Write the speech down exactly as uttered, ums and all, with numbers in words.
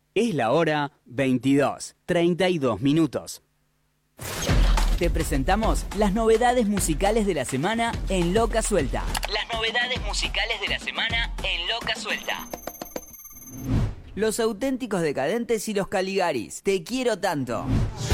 Es la hora veintidós, treinta y dos minutos. Te presentamos las novedades musicales de la semana en Loca Suelta. Las novedades musicales de la semana en Loca Suelta. Los Auténticos Decadentes y los Caligaris. Te quiero tanto.